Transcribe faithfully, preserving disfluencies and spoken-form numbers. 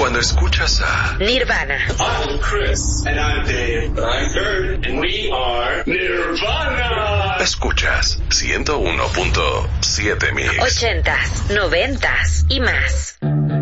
Cuando escuchas a Nirvana. I'm Chris. And I'm Dave. And I'm Kurt. And we are Nirvana. Escuchas ciento uno punto siete Mix. Ochentas, noventas y más.